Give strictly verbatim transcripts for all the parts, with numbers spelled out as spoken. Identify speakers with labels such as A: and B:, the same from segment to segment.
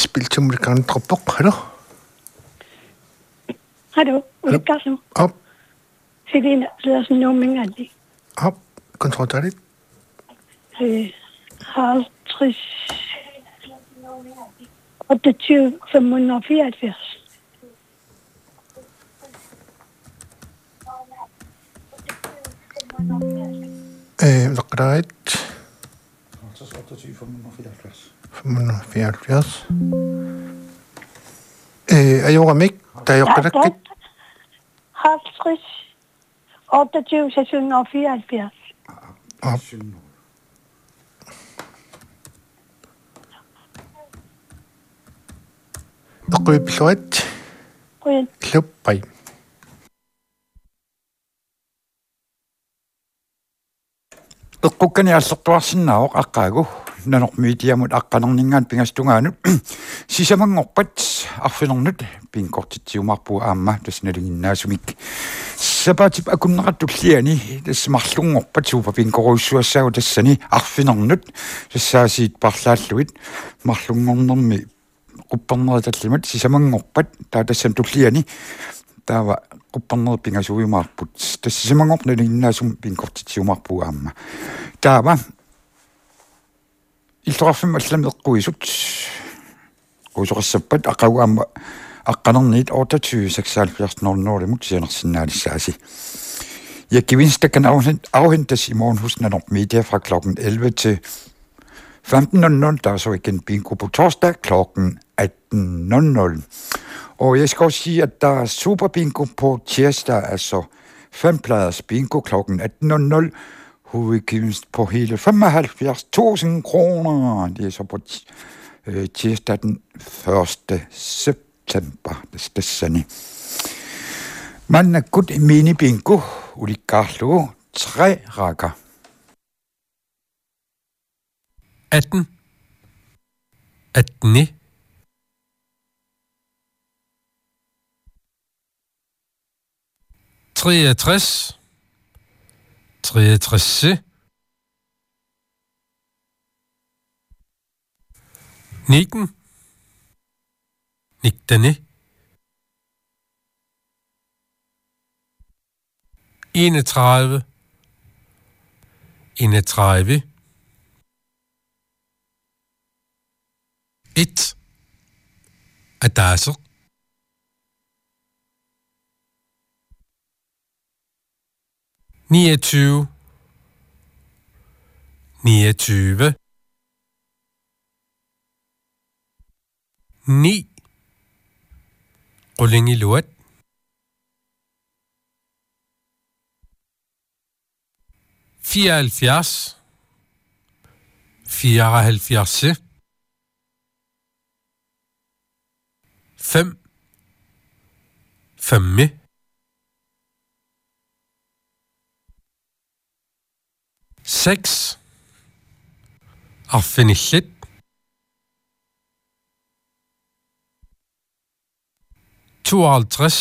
A: spiltumrikan tropok, hallo?
B: Hallo, Ulrika.
A: Op.
B: Helena Larsen Numming Andi.
A: Op, kontroltarit.
B: Øh, halvtreds, otteogtyve, fem hundrede og fireoghalvfjerds.
A: Øh, laqrarit.
C: otteogtyve, fem hundrede og fireoghalvfjerds.
A: fem hundrede og fireoghalvfjerds. Øh, ajoramik, der er jo
B: Ja, halvtreds, otteogtyve, seks hundrede og fireoghalvfjerds.
A: Op. Aqquipluat.
B: Quen.
A: Luppai.
C: Eqqukani аллертуарсиннаавоq aqqaagu nanormiitiamut aqqanerningaan pingastungaanut sisamangorpat arfinernet pinkortitsiumarpuu aamma tasnalinginnaasumik sapatip akunneqattulliani tasmarlungorpat suupa pinkoruussuassaagu tassani arfinernut sassaasiit parlaalluit marlungornermi qupperneritалlimат sisamangorpat taa tassan tulliani taava qupperner pingasuujumaarput tassisamangornalinginnaasum pinkortitsiumarpuu aamma taava iltorafim allameqquisut usoqassappat aqaguaamma aqqanerniit otteogtyve seksoghalvfjerds nul nul imut sianersinnaalissaasi jeg gevinster kan afhentes i morgen hos Nanop Media fra klokken elleve til femten nul nul. Der er så igen bingo på torsdag klokken atten nul nul. Og jeg skal også sige, at der er super bingo på tirsdag, altså fem pladers bingo klokken atten nul nul. Hovedgevinst på hele femoghalvfjerds tusind kroner. Det er så på øh, tirsdag den første september. Det er sådan. Man er god mini bingo. Ulikarlo. Tre rækker.
D: atten. atten. treogtres. treogtres. nitten. nitten. enogtredive. enogtredive. et. Adasser. niogtyve. niogtyve. ni. Rulling i lort. fireoghalvfjerds. fireoghalvfjerds. fem. fem. seks. Affinitlet. tooghalvtreds.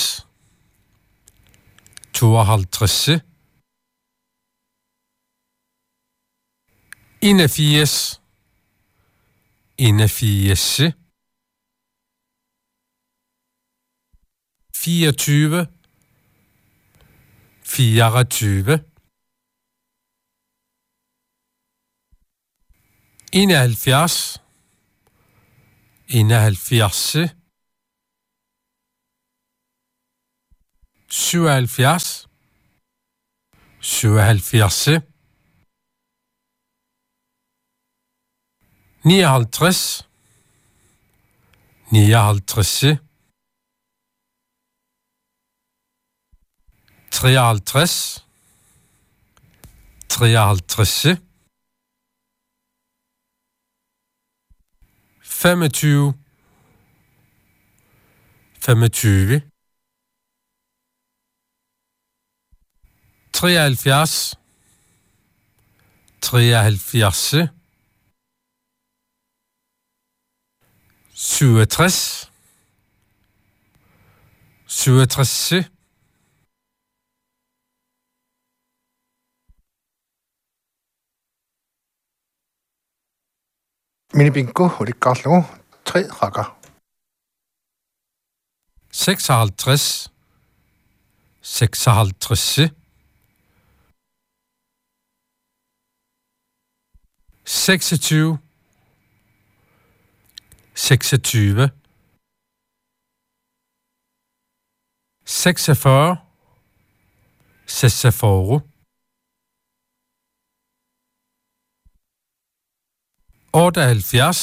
D: tooghalvtreds. enogfirs. enogfirs. fireogtyve. fireogtyve. enoghalvfjerds. enoghalvfjerds. syvoghalvfjerds. syvoghalvfjerds. nioghalvtreds. nioghalvtreds. treoghalvtreds. treoghalvtreds. femogtyve. femogtyve. treoghalvfjerds. treoghalvfjerds. syvogtres. syvogtres.
A: Mini bingo, Ulikarlo. tre rækker.
D: seksoghalvtreds, seksoghalvtreds, seksogtyve, seksogtyve, seksogfyrre, seksogfyrre, otteoghalvfjerds,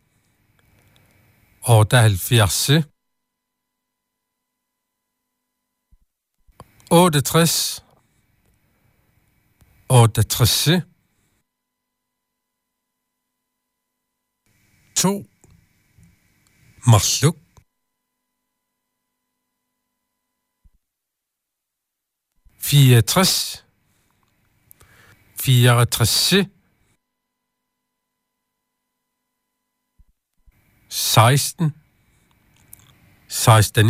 D: otteoghalvfjerds, otteogtres, otteogtres, to, Marluk, fireogtres, fireogtres, seksten, seksten,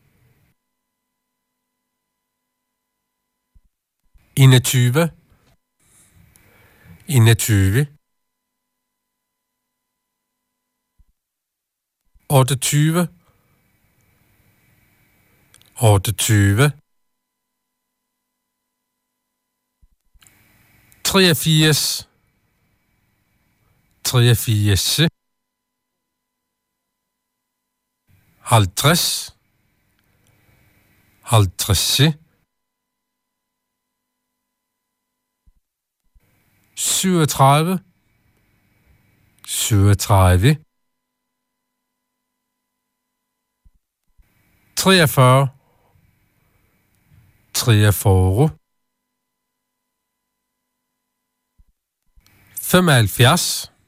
D: enogtyve, enogtyve, otteogtyve, otteogtyve, treogfirs, treogfirs, halvtreds, halvtreds, syvogtredive, syvogtredive, treogfyrre, treogfyrre, femoghalvfjerds,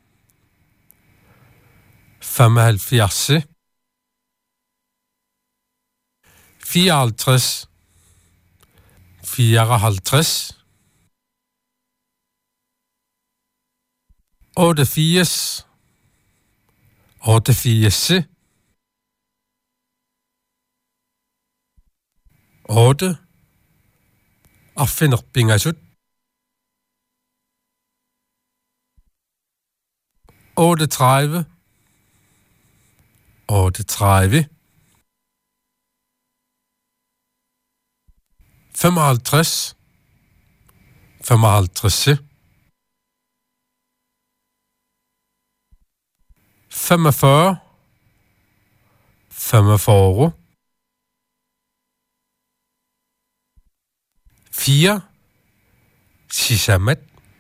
D: femoghalvfjerds, fireoghalvtreds, fireoghalvtreds, otteogfirs, otteogfirs, otte, affinderbingasut, otteogtredive, otteogtredive, femoghalvtreds, femoghalvtreds, femogfyrre, femogfyrre, fire, Sisamat,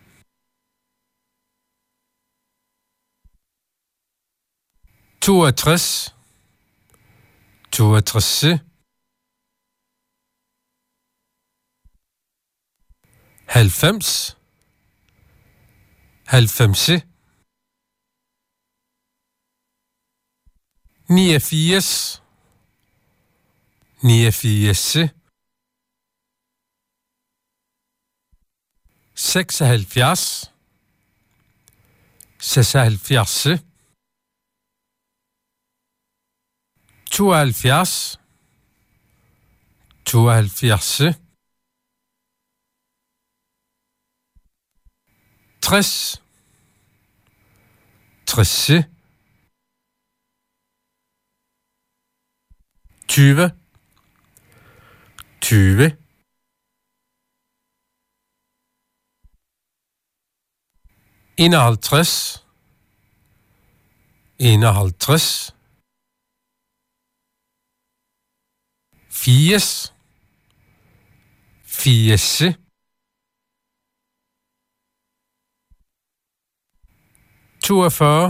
D: toogtres, toogtres, halvfems, halvfems, niogfirs, niogfirs, seksoghalvfjerds, seksoghalvfjerds, tooghalvfjerds, tooghalvfjerds, tres, tres, tyve, tyve, enoghalvtreds, enoghalvtreds, firs, firs, toogfyrre,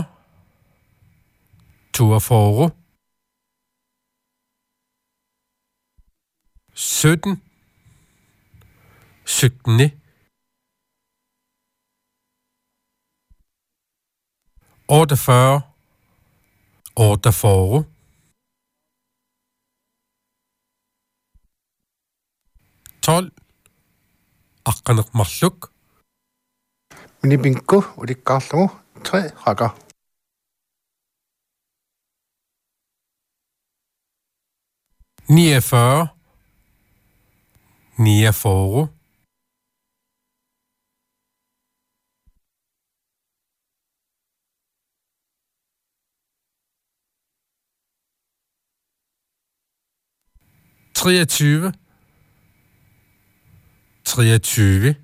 D: toogfyrre, sytten, sytten, otteogfyrre, otteogfyrre, tolv, аққанеқмарлук,
A: Minipinku ulikkaarlugu tre rækker.
D: niogfyrre, niogfyrre, treogtyve, treogtyve,